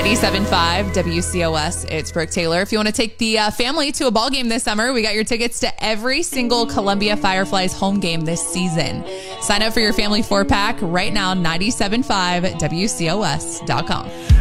97.5 WCOS. It's Brooke Taylor. If you want to take the family to a ball game this summer, we got your tickets to every single Columbia Fireflies home game this season. Sign up for your family 4-pack right now, 97.5WCOS.com.